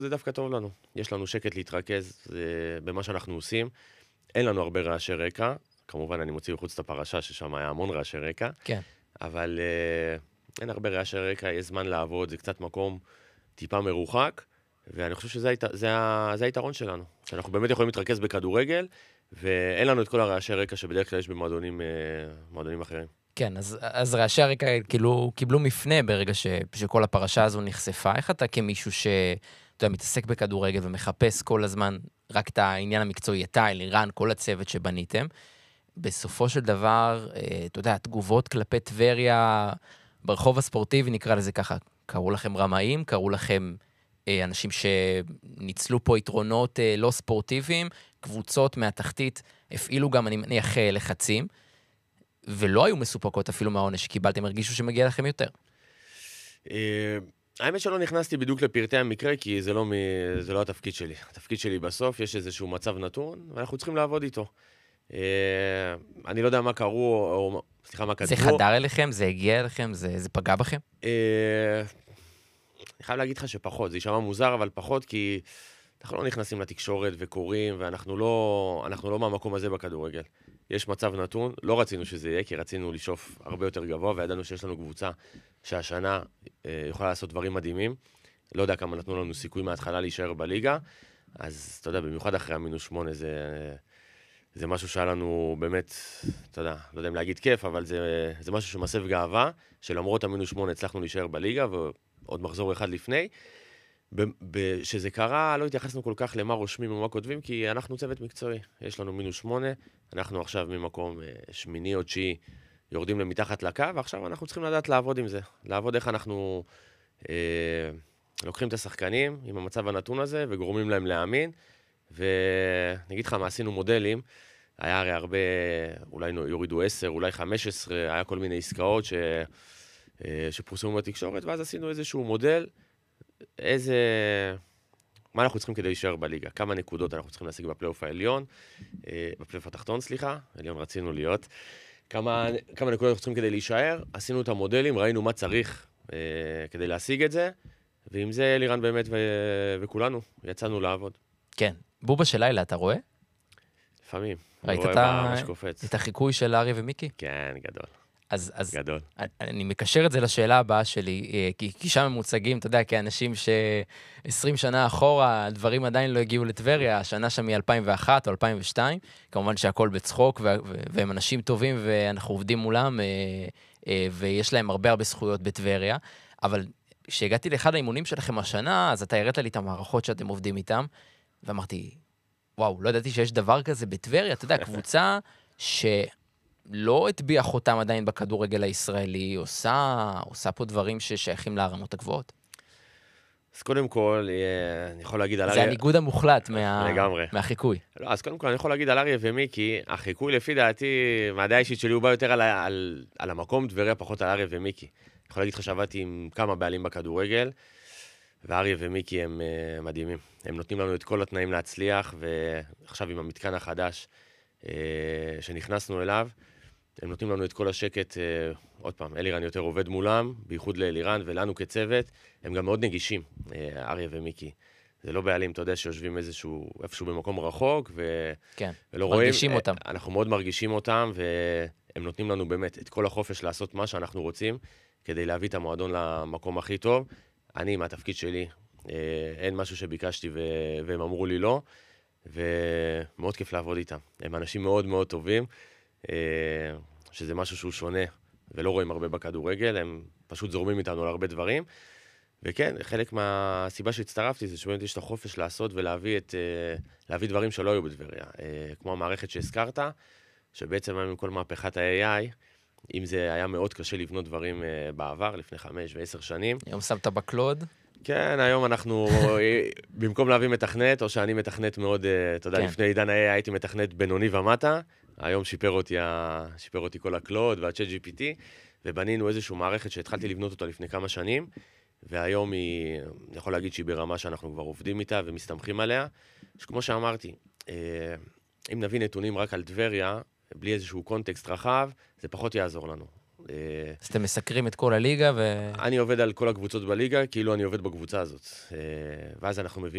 זה דווקא טוב לנו. יש לנו שקט להתרכז במה שאנחנו עושים. אין לנו הרבה רעשי רקע. כמובן, אני מוציא בחוץ את הפרשה, ששם היה המון רעשי רקע. כן. אבל אין הרבה רעשי רקע, יש זמן לעבוד, זה קצת מקום טיפה מרוחק, ואני חושב זה היתרון שלנו. שאנחנו באמת יכולים להתרכז בכדורגל, ואין לנו את כל הרעשי רקע שבדרך כלל יש במועדונים אחרים. כן, אז רעשי הרקע כאילו קיבלו מפנה ברגע שכל הפרשה הזו נחשפה. איך אתה כמישהו שאתה מתעסק בכדורגל ומחפש כל הזמן רק את העניין המקצועי, אתה, אלירן, כל הצוות שבניתם, בסופו של דבר, אתה יודע, תגובות כלפי טבריה ברחוב הספורטיבי, נקרא לזה ככה, קראו לכם רמאים, קראו לכם אנשים שניצלו פה יתרונות לא ספורטיביים, קבוצות מהתחתית הפעילו גם, אני מניח, לחצים, ולא היו מסופקות אפילו מהעונש שקיבלתם, הרגישו שמגיע לכם יותר. האמת שלא נכנסתי בדיוק לפרטי המקרה, כי זה לא התפקיד שלי. התפקיד שלי בסוף, יש איזשהו מצב נתון, ואנחנו צריכים לעבוד איתו. אני לא יודע מה קראו, או סליחה, מה כתבו. זה חדר אליכם? זה הגיע אליכם? זה פגע בכם? אני חייב להגיד לך שפחות, זה יישמע מוזר, אבל פחות, כי אנחנו לא נכנסים לתקשורת וקוראים, ואנחנו לא מהמקום הזה בכדורגל. יש מצב נתון, לא רצינו שזה יהיה, כי רצינו לשאוף הרבה יותר גבוה, וידענו שיש לנו קבוצה שהשנה יכולה לעשות דברים מדהימים. לא יודע כמה נתנו לנו סיכוי מההתחלה להישאר בליגה, אז אתה יודע, במיוחד אחרי -8 זה משהו שהיה לנו באמת, אתה יודע, לא יודע אם להגיד כיף, אבל זה משהו שמסב גאווה, שלמרות -8 הצלחנו להישאר בליגה, ועוד מחזור אחד לפני. שזה קרה, לא התייחסנו כל כך למה רושמים ומה כותבים, כי אנחנו צוות מקצועי. יש לנו -8, אנחנו עכשיו ממקום 8 או 9 יורדים למתחת לקו, ועכשיו אנחנו צריכים לדעת לעבוד עם זה. לעבוד איך אנחנו לוקחים את השחקנים עם המצב הנתון הזה, וגורמים להם להאמין. ונגיד לך מה, עשינו מודלים, היה הרי הרבה, אולי יורידו 10, אולי 15, היה כל מיני עסקאות שפורסמו בתקשורת, ואז עשינו איזשהו מודל, מה אנחנו צריכים כדי להישאר בליגה, כמה נקודות אנחנו צריכים להשיג בפלייאוף העליון, בפלייאוף התחתון, סליחה, עליון רצינו להיות, כמה נקודות אנחנו צריכים כדי להישאר, עשינו את המודלים, ראינו מה צריך כדי להשיג את זה, ועם זה אלירן באמת וכולנו יצאנו לעבוד. כן. בובה של לילה, אתה רואה? לפעמים. ראית את החיקוי של אריה ומיקי? כן, גדול. אז גדול. אני מקשר את זה לשאלה הבאה שלי, כי שם הם מוצגים, אתה יודע, כאנשים ש20 שנה אחורה, הדברים עדיין לא הגיעו לטבריה, השנה שם מ-2001 או 2002, כמובן שהכל בצחוק, והם אנשים טובים, ואנחנו עובדים מולם, ויש להם הרבה זכויות בטבריה, אבל כשהגעתי לאחד האימונים שלכם השנה, אז אתה הראת לי את המערכות שאתם עובדים איתם, ואמרתי, וואו, לא ידעתי שיש דבר כזה בטבריה, אתה יודע, קבוצה שלא הטביעה חותם עדיין בכדורגל הישראלי, עושה פה דברים ששייכים להרמות הגבוהות. אז קודם כל, אני יכול להגיד על זה אריה... הניגוד המוחלט לגמרי. מהחיקוי. לא, אז קודם כל אני יכול להגיד על אריה ומיקי, החיקוי לפי דעתי, מהדעה האישית שלי הוא בא יותר על המקום טבריה, פחות על אריה ומיקי. אני יכול להגיד לך שעבדתי עם כמה בעלים בכדורגל, ואריה ומיקי הם מדהימים. הם נותנים לנו את כל התנאים להצליח, ועכשיו עם המתקן החדש שנכנסנו אליו, הם נותנים לנו את כל השקט, עוד פעם, אלירן יותר עובד מולם, בייחוד לאלירן ולנו כצוות, הם גם מאוד נגישים, אריה ומיקי. זה לא בעלים, אתה יודע, שיושבים איפשהו במקום רחוק, כן, ולא רואים. מרגישים אותם. אנחנו מאוד מרגישים אותם, והם נותנים לנו באמת את כל החופש לעשות מה שאנחנו רוצים, כדי להביא את המועדון למקום הכי טוב. אני, מהתפקיד שלי, אין משהו שביקשתי והם אמרו לי לא, ומאוד כיף לעבוד איתם. הם אנשים מאוד מאוד טובים, שזה משהו שהוא שונה, ולא רואים הרבה בכדורגל, הם פשוט זורמים איתנו על הרבה דברים, וכן, חלק מהסיבה שהצטרפתי זה שבאמת יש את החופש לעשות ולהביא דברים שלא היו בטבריה, כמו המערכת שהזכרת, שבעצם עם כל מהפכת ה-AI, אם זה היה מאוד קשה לבנות דברים בעבר, לפני 5 ו10 שנים. היום שמת בקלוד? כן, היום אנחנו, במקום להביא מתכנת, או שאני מתכנת מאוד, אתה יודע, לפני עידן ה-AI הייתי מתכנת בינוני ומטה, היום שיפר אותי כל הקלוד והצ'אט GPT, ובנינו איזושהי מערכת שהתחלתי לבנות אותה לפני כמה שנים, והיום אני יכול להגיד שהיא ברמה שאנחנו כבר עובדים איתה ומסתמכים עליה, שכמו שאמרתי, אם נביא נתונים רק על טבריה, בלי איזשהו קונטקסט רחב, זה פחות יעזור לנו. אז אתם מסקרים את כל הליגה אני עובד על כל הקבוצות בליגה, כאילו אני עובד בקבוצה הזאת. ואז אנחנו מביאים